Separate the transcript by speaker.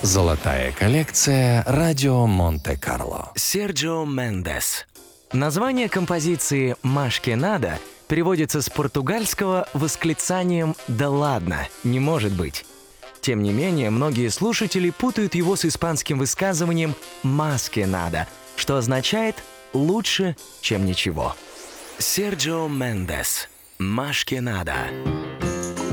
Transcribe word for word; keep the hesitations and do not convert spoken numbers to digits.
Speaker 1: Золотая коллекция «Радио Монте-Карло».
Speaker 2: Серджио Мендес. Название композиции «Маш ке нада» переводится с португальского восклицанием «Да ладно, не может быть». Тем не менее, многие слушатели путают его с испанским высказыванием «Más que nada», что означает «лучше, чем ничего». Серджио Мендес. «Más que nada».